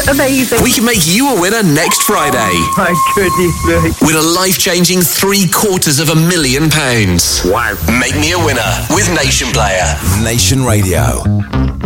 Amazing. We can make you a winner next Friday. Oh, my goodness me. With a life-changing £750,000. Wow. Make me a winner with Nation Player. Nation Radio.